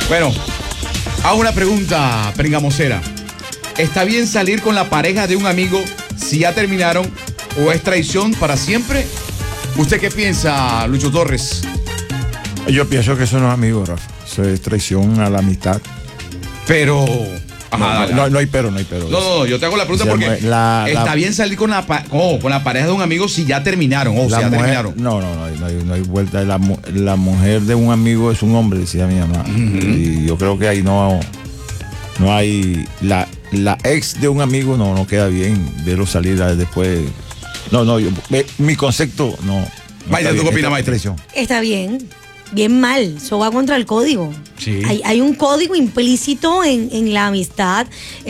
Bueno, hago una pregunta, pringamosera. ¿Está bien salir con la pareja de un amigo si ya terminaron o es traición para siempre? ¿Usted qué piensa, Lucho Torres? Yo pienso que eso no es amigo, Rafa. Eso es traición a la amistad. Pero... Ajá, no hay pero. No, yo te hago la pregunta porque está bien salir con la pareja de un amigo si ya terminaron o si ya terminaron. No hay vuelta. La mujer de un amigo es un hombre, decía mi mamá. Y yo creo que ahí no hay... La ex de un amigo no queda bien verlo salir después. Mi concepto no. Maite, ¿tú qué opinas, Maite? Está bien. Bien mal, eso va contra el código. Sí. Hay un código implícito en la amistad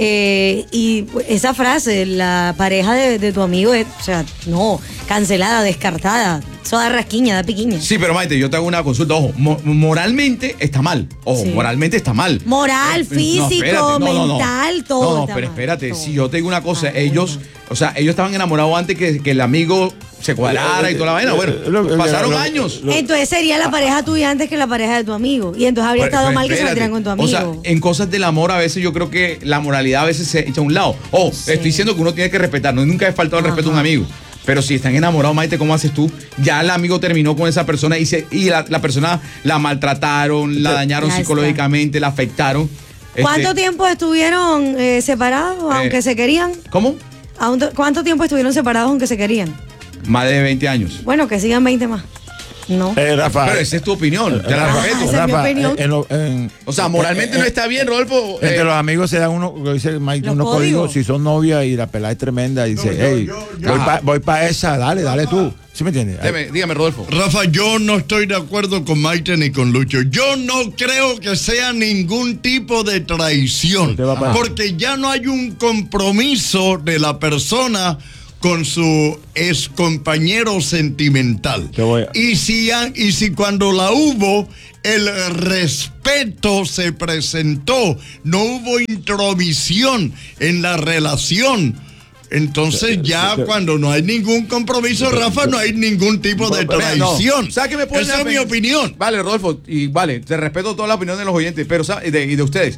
y esa frase, la pareja de tu amigo, no, cancelada, descartada. Eso da rasquiña, da piquiña. Sí, pero Maite, yo te hago una consulta. Ojo, moralmente está mal. Moralmente está mal. Moral, físico, mental, todo. No, pero espérate, si yo te digo una cosa, ellos estaban enamorados antes que el amigo se cuadrara y toda la vaina. Bueno, pasaron años. Entonces sería la pareja tuya antes que la pareja de tu amigo. Y entonces habría estado mal que se metieran con tu amigo. O sea, en cosas del amor a veces yo creo que la moralidad a veces se echa a un lado. Estoy diciendo que uno tiene que respetar. Nunca he faltado el respeto a un amigo. Pero si están enamorados, Maite, ¿cómo haces tú? Ya el amigo terminó con esa persona y la persona la maltrataron, la dañaron psicológicamente, la afectaron. ¿Cuánto tiempo estuvieron separados, aunque se querían? ¿Cómo? ¿Cuánto tiempo estuvieron separados, aunque se querían? Más de 20 años. Bueno, que sigan 20 más. No. Rafa, pero esa es tu opinión, te la respeto. Esa es mi opinión. O sea, moralmente no está bien, Rodolfo. Entre los amigos se dan dice Mike, unos códigos. Si son novias y la pelada es tremenda, dice, voy para esa, dale tú. ¿Sí me entiendes? Dígame, Rodolfo. Rafa, yo no estoy de acuerdo con Maite ni con Lucho. Yo no creo que sea ningún tipo de traición. Porque ya no hay un compromiso de la persona con su ex compañero sentimental. Y si cuando la hubo, el respeto se presentó, no hubo intromisión en la relación. Entonces ya cuando no hay ningún compromiso, Rafa, no hay ningún tipo de traición. Esa es mi opinión. Vale, Rodolfo, y vale, te respeto toda la opinión de los oyentes, pero y de ustedes.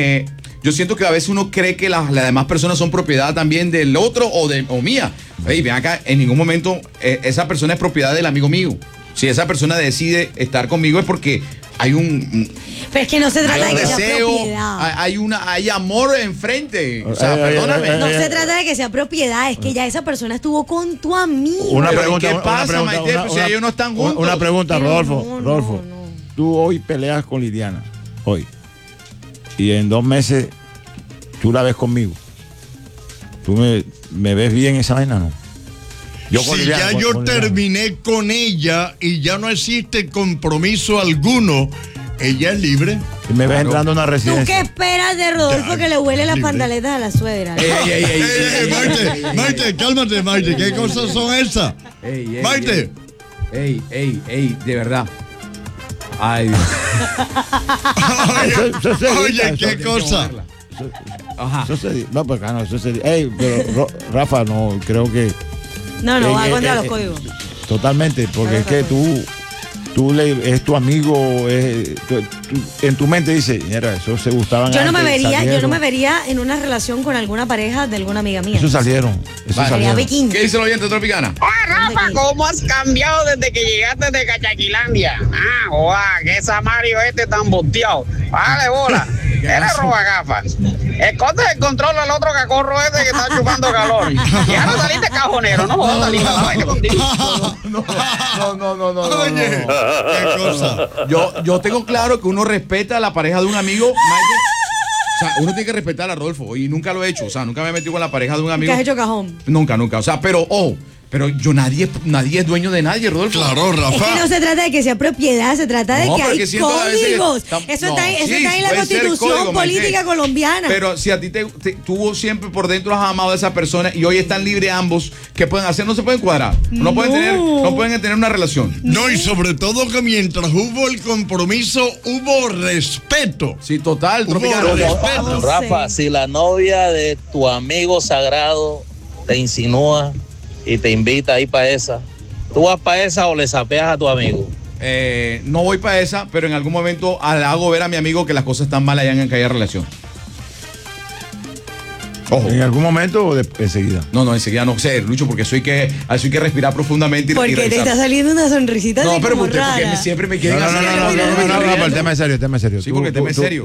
Yo siento que a veces uno cree que las demás personas son propiedad también del otro o mía. Ven acá, en ningún momento esa persona es propiedad del amigo mío. Si esa persona decide estar conmigo es porque hay pero es que no se trata de que sea propiedad. Hay amor enfrente. O sea, perdóname. No se trata de que sea propiedad, es que ya esa persona estuvo con tu amigo. Una pregunta, ¿qué pasa, Maite? Pues si ellos no están juntos. Una pregunta, Rodolfo. Rodolfo, tú hoy peleas con Liliana, hoy. Y en 2 meses tú la ves conmigo. ¿Tú me ves bien esa vaina, no? Yo terminé con ella y ya no existe compromiso alguno, ella es libre. Y me ves entrando a una residencia. ¿Tú qué esperas de Rodolfo que le huele las pantaletas a la suegra? Maite, cálmate, Maite. ¿Qué cosas son esas? Maite. De verdad. Ay, Dios. Oye, ¿qué cosa? Ajá. No, pues no, eso sería. Pero Rafa, no, creo que. No, va contra los códigos. Totalmente, porque es que tú es tu amigo, en tu mente dice, mira, eso se gustaban. Yo no me vería en una relación con alguna pareja de alguna amiga mía. Eso salieron. ¿Qué dice el oyente Tropicana? Rafa, ¿cómo has cambiado desde que llegaste de Cachaquilandia? Que ese Mario tan boteado. Vale, bola. Eres roba gafas. Esconde el control al otro cacorro que está chupando calor. Ya no saliste cajonero, no vas a salir a baile contigo. No. Oye, qué cosa. Yo tengo claro que uno respeta a la pareja de un amigo. O sea, uno tiene que respetar a Rodolfo y nunca lo he hecho. O sea, nunca me he metido con la pareja de un amigo. ¿Qué has hecho cajón? Nunca. O sea, pero nadie es dueño de nadie, Rodolfo. Claro, Rafa. Es que no se trata de que sea propiedad, se trata de que hay códigos. Eso está en la Constitución política colombiana. Pero si a ti tuvo siempre por dentro has amado a esa persona y hoy están libres ambos, ¿qué pueden hacer? No se pueden cuadrar. No pueden tener una relación. No, y sobre todo que mientras hubo el compromiso, hubo respeto. Sí, total. Respeto. Rafa, si la novia de tu amigo sagrado te insinúa y te invita a ir para esa, ¿tú vas para esa o le sapeas a tu amigo? no voy para esa, pero en algún momento le hago ver a mi amigo que las cosas están mal allá en aquella relación. Ojo. ¿En algún momento o enseguida? No, enseguida no sé, Lucho, porque eso hay que respirar profundamente y Porque te revisar. está saliendo una sonrisita No, así pero como usted, porque rara. siempre me quieren hacer. No, el tema es serio, el tema es serio. Sí, porque el tema es serio.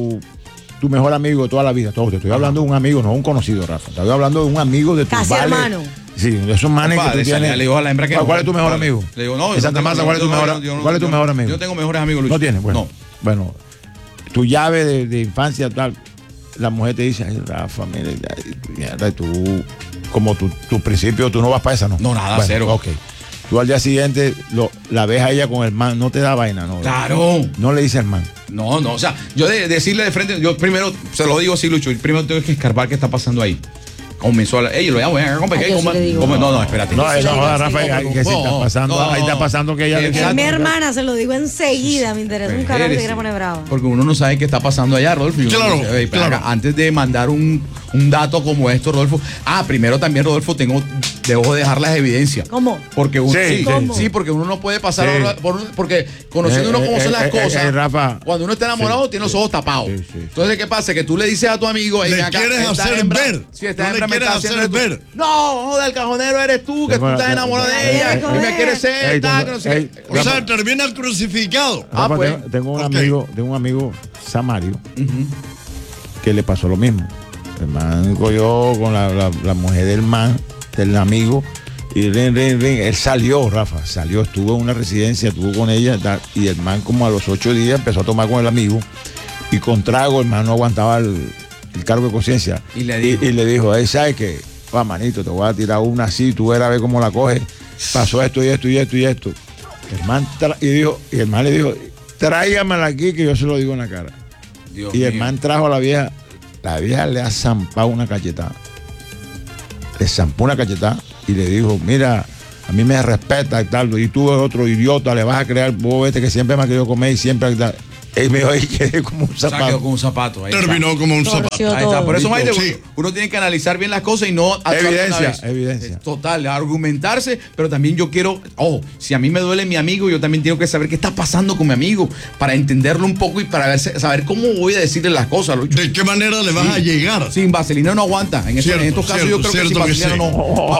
Tu mejor amigo de toda la vida, todo. Te estoy hablando de un amigo, no un conocido, Rafa. Te estoy hablando de un amigo de tus Casi vales. hermano. Sí, de esos manes Compadre, que tú tienes. le digo a la hembra que ¿Cuál es tu mejor amigo? Le digo, no. En Santa Marta, ¿cuál es tu mejor amigo? Yo no tengo mejores amigos, Lucho. ¿No tienes? Bueno, No. bueno, tu llave de infancia, tal. La mujer te dice, ay, Rafa, mire, ya, tú, como tu principio, tú no vas para esa, ¿no? No, nada, Bueno, cero. Ok. Tú al día siguiente la ves a ella con el man, no te da vaina, ¿no? Claro. No le dice el man. No, o sea, yo de decirle de frente, yo primero, se lo digo así, Lucho, primero tengo que escarbar qué está pasando ahí. Comenzó a ey, lo llamo, venga, compa, Ay, yo sí le digo. no, espérate. No, Sí, Rafa, que si está pasando, no, ahí está pasando que ella le exacto. Es mi hermana, se lo digo enseguida, me interesa un carajo que Espérese, quiera poner brava. Porque uno no sabe qué está pasando allá, Rodolfo. Claro, Yo, ey, claro. acá, antes de mandar un dato como esto, Rodolfo. Primero también, Rodolfo, debo dejar las evidencias. ¿Cómo? Porque uno, Sí, ¿Cómo? sí, porque uno no puede pasar Sí. porque conociendo uno cómo son las cosas, Rafa. cuando uno está enamorado Sí, tiene los ojos tapados. Sí, sí. Entonces, ¿qué pasa? Que tú le dices a tu amigo, ey, Le ven acá, quieres esta hacer hembra- ver. Sí, esta Tú le hembra me quieres está hacer haciendo ver. No, del cajonero eres tú, que tú estás enamorado de ella Tengo- y me quieres ser, Ey, tal, tengo- que no sé ey, qué. O sea, termina crucificado. Rafa, pues. tengo un Ok. amigo, Samario, que le pasó lo mismo. El man cogió con la mujer del man, del amigo, y él salió, Rafa, estuvo en una residencia, estuvo con ella, tal, y el man como a los 8 días empezó a tomar con el amigo, y con trago el man no aguantaba el cargo de conciencia. Y le dijo. Y le dijo, ¿sabes qué? Va, manito, te voy a tirar una así, tú verás a ver cómo la coges. Pasó esto y esto y esto y esto. El man y el man le dijo, tráigamela aquí que yo se lo digo en la cara. Dios Y el mío. man trajo a la vieja le ha zampado una cachetada. Le zampó una cachetada y le dijo, mira, a mí me respeta y tal, y tú eres otro idiota, le vas a crear, vos que siempre me ha querido comer y siempre tal. Y me dijo, ahí quedé como un O sea, quedó zapato. con un zapato. Ahí Terminó como un zapato. Torció Ahí está. todo. Por eso, Maite, Sí. uno tiene que analizar bien las cosas y no actuar de una Evidencia, vez. evidencia. Total, argumentarse, pero también yo quiero, si a mí me duele mi amigo, yo también tengo que saber qué está pasando con mi amigo para entenderlo un poco y para saber cómo voy a decirle las cosas, Lucho. ¿De qué manera le vas a llegar? Sin vaselina no aguanta. En Cierto, estos casos yo creo que sin cierto que vaselina sí.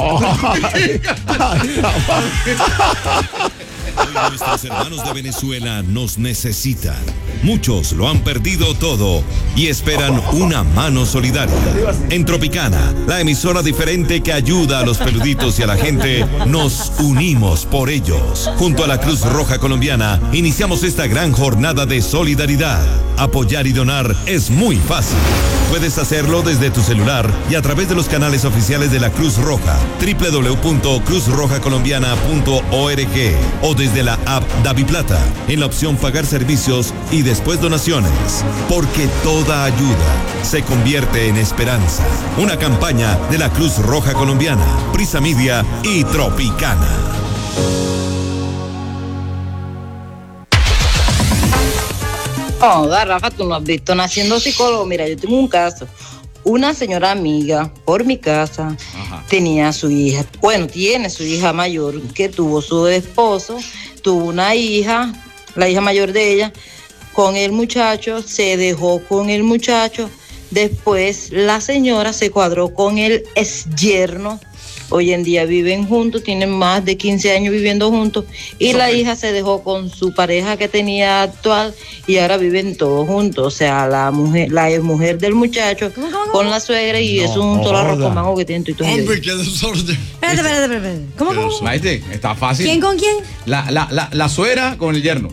no. Hoy nuestros hermanos de Venezuela nos necesitan. Muchos lo han perdido todo y esperan una mano solidaria. En Tropicana, la emisora diferente que ayuda a los peluditos y a la gente, nos unimos por ellos. Junto a la Cruz Roja Colombiana, iniciamos esta gran jornada de solidaridad. Apoyar y donar es muy fácil. Puedes hacerlo desde tu celular y a través de los canales oficiales de la Cruz Roja, www.cruzrojacolombiana.org o desde la app DaviPlata, en la opción pagar servicios y después donaciones. Porque toda ayuda se convierte en esperanza. Una campaña de la Cruz Roja Colombiana, Prisa Media y Tropicana. No, Rafa, tú no has visto naciendo psicólogo. Mira, yo tengo un caso. Una señora amiga por mi casa tenía su hija, tiene su hija mayor que tuvo su esposo, tuvo una hija, la hija mayor de ella, con el muchacho, se dejó con el muchacho, después la señora se cuadró con el exyerno. Hoy en día viven juntos, tienen más de 15 años viviendo juntos y la hija se dejó con su pareja que tenía actual y ahora viven todos juntos. O sea, la mujer del muchacho con la suegra y es un solo arroz con mango que tienen tú y tú. Hombre, qué desorden. Espérate. ¿Cómo? Maite, está fácil. ¿Quién con quién? La suegra con el yerno.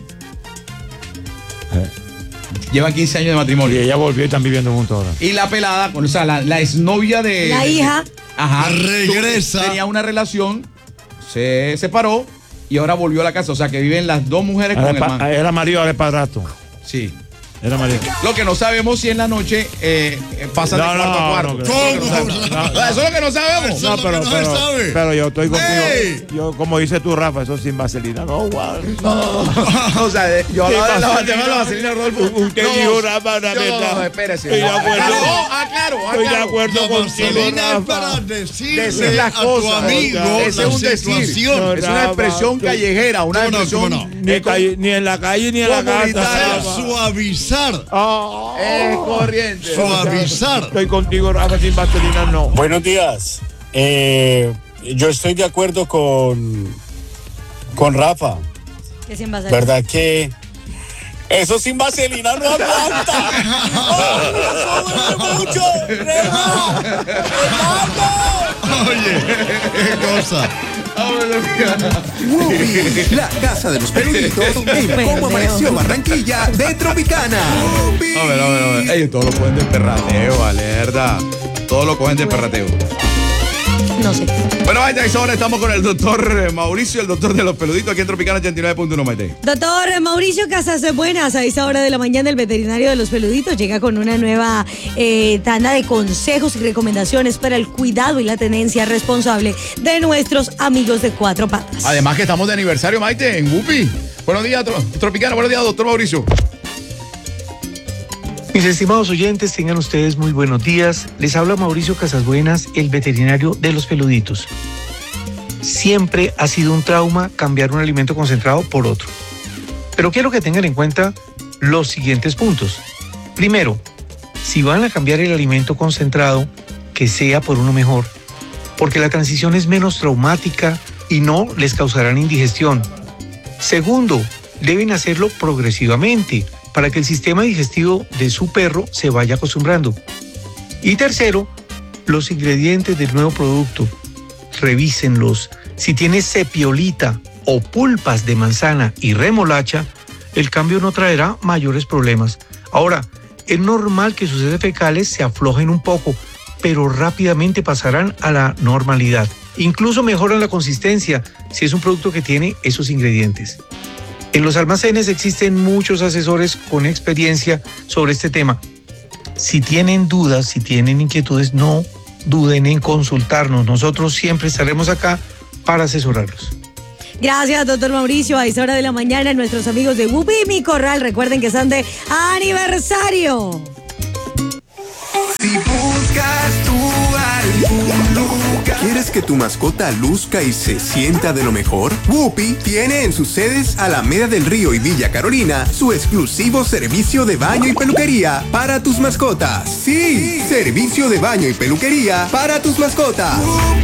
Llevan 15 años de Y matrimonio. ella volvió y están viviendo juntos ahora. Y la pelada, o sea, la exnovia de... La hija. Ajá. Regresa. Tenía una relación, se separó y ahora volvió a la casa. O sea, que viven las dos mujeres con el man. Era marido, ahora es padrastro. Sí. Era María. Lo que no sabemos si en la noche pasan de cuarto a cuarto. Eso es lo que no sabemos. No, pero yo estoy contigo. Yo, como dices tú, Rafa, eso sin vaselina. No, guau. O sea, yo hablaba de la vaselina, Rodolfo. Usted dijo, Rafa, la verdad. No, espérese. Estoy de acuerdo. Claro. Estoy de acuerdo contigo, Vaselina es Rafa. para Decir decirle las a tu cosas. amigo Ese la es un decir. situación. Es una expresión callejera, una expresión. Ni en la calle ni en la casa. Suavizar. Es corriente. Suavizar. Estoy contigo, Rafa, sin vaselina no. Buenos días. Yo estoy de acuerdo con Rafa. Que sin vaselina. ¿Verdad que eso sin vaselina no aguanta? ¡Oh, eso mucho! Oye, qué cosa. Whoopi, la casa de los peluditos en Cómo Amaneció Barranquilla de Tropicana. A ver. Ellos todos lo cogen de perrateo, alerta. Todos lo cogen de perrateo. No sé. Bueno, Maite, ahora estamos con el doctor Mauricio, el doctor de los peluditos aquí en Tropicana 89.1, Maite. Doctor Mauricio Casasebuenas, a esta hora de la mañana el veterinario de los peluditos llega con una nueva tanda de consejos y recomendaciones para el cuidado y la tenencia responsable de nuestros amigos de cuatro patas. Además que estamos de aniversario, Maite, en Whoopi. Buenos días, Tropicana. Buenos días, doctor Mauricio. Mis estimados oyentes, tengan ustedes muy buenos días. Les habla Mauricio Casasebuenas, el veterinario de los peluditos. Siempre ha sido un trauma cambiar un alimento concentrado por otro. Pero quiero que tengan en cuenta los siguientes puntos. Primero, si van a cambiar el alimento concentrado, que sea por uno mejor, porque la transición es menos traumática y no les causarán indigestión. Segundo, deben hacerlo progresivamente, para que el sistema digestivo de su perro se vaya acostumbrando. Y tercero, los ingredientes del nuevo producto. Revísenlos. Si tiene cepiolita o pulpas de manzana y remolacha, el cambio no traerá mayores problemas. Ahora, es normal que sus heces fecales se aflojen un poco, pero rápidamente pasarán a la normalidad. Incluso mejoran la consistencia si es un producto que tiene esos ingredientes. En los almacenes existen muchos asesores con experiencia sobre este tema. Si tienen dudas, si tienen inquietudes, no duden en consultarnos. Nosotros siempre estaremos acá para asesorarlos. Gracias, doctor Mauricio. A esta hora de la mañana, nuestros amigos de Whoopi Mi Corral, recuerden que están de aniversario. Si buscas tú algún lugar, ¿quieres que tu mascota luzca y se sienta de lo mejor? Whoopi tiene en sus sedes Alameda del Río y Villa Carolina su exclusivo servicio de baño y peluquería para tus mascotas. Sí, servicio de baño y peluquería para tus mascotas.